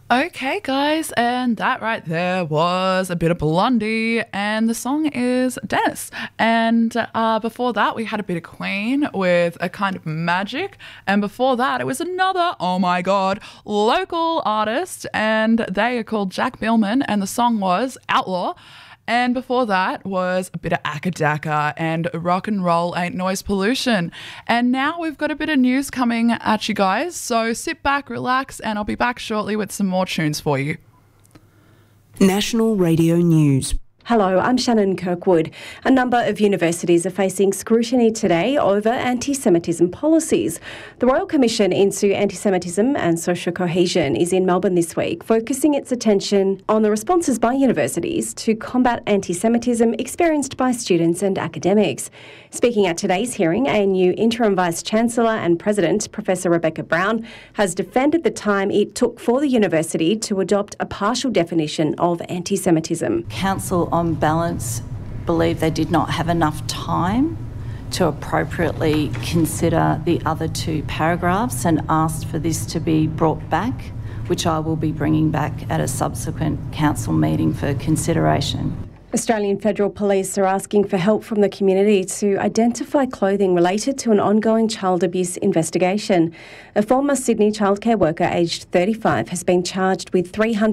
Okay, guys, and that right there was a bit of Blondie, and the song is Dennis. And before that, we had a bit of Queen with A Kind of Magic, and before that, it was another, oh my god, local artist, and they are called Jack Billman, and the song was Outlaw. And before that was a bit of Akadaka and Rock and Roll Ain't Noise Pollution. And now we've got a bit of news coming at you guys. So sit back, relax, and I'll be back shortly with some more tunes for you. National Radio News. Hello, I'm Shannon Kirkwood. A number of universities are facing scrutiny today over anti-Semitism policies. The Royal Commission into Anti-Semitism and Social Cohesion is in Melbourne this week, focusing its attention on the responses by universities to combat anti-Semitism experienced by students and academics. Speaking at today's hearing, ANU Interim Vice-Chancellor and President, Professor Rebecca Brown, has defended the time it took for the university to adopt a partial definition of anti-Semitism. Council, on balance, believe they did not have enough time to appropriately consider the other two paragraphs and asked for this to be brought back, which I will be bringing back at a subsequent council meeting for consideration. Australian Federal Police are asking for help from the community to identify clothing related to an ongoing child abuse investigation. A former Sydney childcare worker aged 35 has been charged with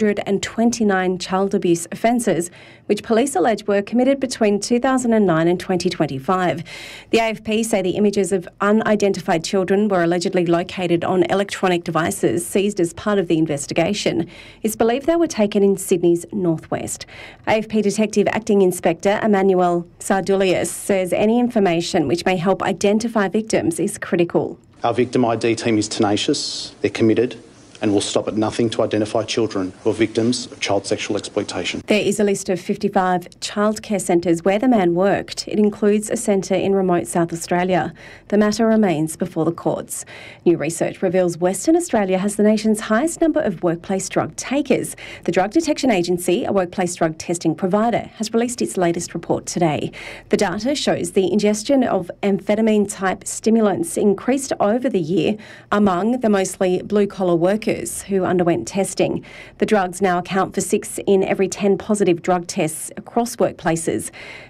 329 child abuse offences, which police allege were committed between 2009 and 2025. The AFP say the images of unidentified children were allegedly located on electronic devices seized as part of the investigation. It's believed they were taken in Sydney's northwest. AFP Detective Acting Inspector Emmanuel Sardulius says any information which may help identify victims is critical. Our victim ID team is tenacious, they're committed, and will stop at nothing to identify children who are victims of child sexual exploitation. There is a list of 55 childcare centres where the man worked. It includes a centre in remote South Australia. The matter remains before the courts. New research reveals Western Australia has the nation's highest number of workplace drug takers. The Drug Detection Agency, a workplace drug testing provider, has released its latest report today. The data shows the ingestion of amphetamine-type stimulants increased over the year among the mostly blue-collar workers who underwent testing. The drugs now account for 6 in every 10 positive drug tests across workplaces.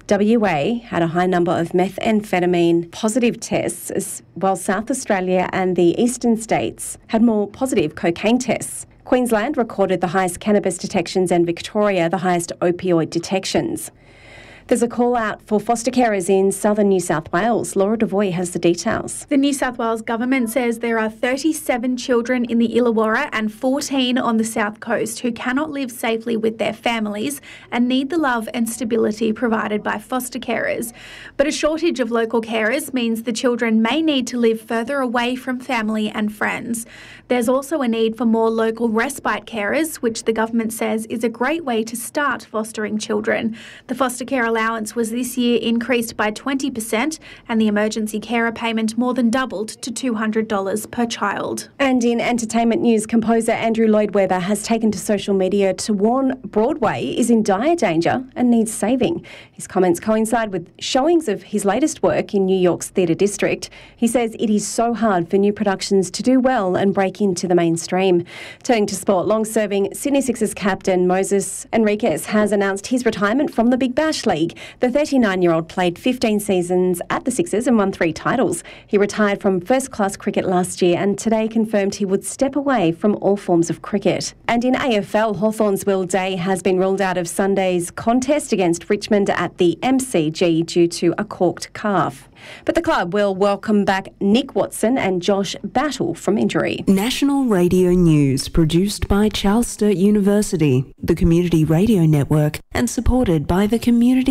WA had a high number of methamphetamine positive tests, while South Australia and the eastern states had more positive cocaine tests. Queensland recorded the highest cannabis detections and Victoria the highest opioid detections. There's a call out for foster carers in southern New South Wales. Laura Devoy has the details. The New South Wales government says there are 37 children in the Illawarra and 14 on the south coast who cannot live safely with their families and need the love and stability provided by foster carers. But a shortage of local carers means the children may need to live further away from family and friends. There's also a need for more local respite carers, which the government says is a great way to start fostering children. The foster care allowance was this year increased by 20% and the emergency carer payment more than doubled to $200 per child. And in entertainment news, composer Andrew Lloyd Webber has taken to social media to warn Broadway is in dire danger and needs saving. His comments coincide with showings of his latest work in New York's theatre district. He says it is so hard for new productions to do well and break into the mainstream. Turning to sport, long-serving Sydney Sixers captain Moses Enriquez has announced his retirement from the Big Bash League. The 39-year-old played 15 seasons at the Sixers and won 3 titles. He retired from first-class cricket last year and today confirmed he would step away from all forms of cricket. And in AFL, Hawthorn's Will Day has been ruled out of Sunday's contest against Richmond at the MCG due to a corked calf. But the club will welcome back Nick Watson and Josh Battle from injury. National Radio News, produced by Charles Sturt University, the Community Radio Network, and supported by the Community